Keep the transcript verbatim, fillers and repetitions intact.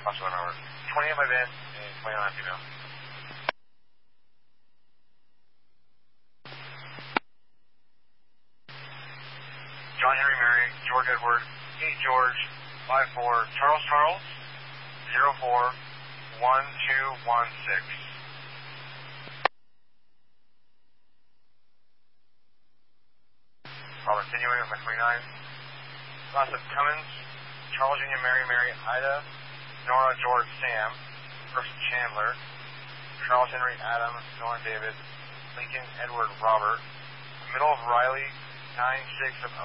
Possible number. twenty on my van and twenty on female. John Henry Mary, George Edward, eight George, five four, Charles Charles, zero four, one two one six. Robert, continuing with my twenty-nine. Last of Cummins, Charles Junior Mary Mary Ida, Nora George Sam, First Chandler, Charles Henry Adam, Norman David, Lincoln Edward Robert, middle of Riley, nine six of